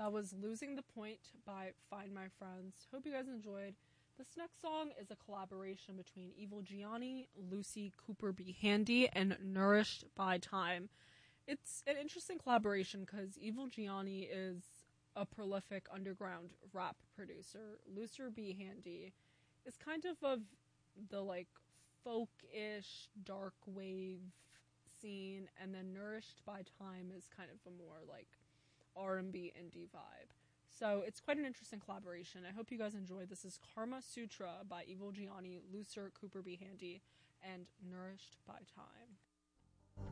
That was Losing the Point by Find My Friends. Hope you guys enjoyed. This next song is a collaboration between Evil Gianni, Lucy Cooper B. Handy, and Nourished by Time. It's an interesting collaboration because Evil Gianni is a prolific underground rap producer. Lucy B. Handy is kind of the like folk-ish dark wave scene, and then Nourished by Time is kind of a more like R&B indie vibe. So it's quite an interesting collaboration. I hope you guys enjoyed. This is Karma Sutra by Evil Gianni, Lucy Cooper B. Handy, and Nourished by Time.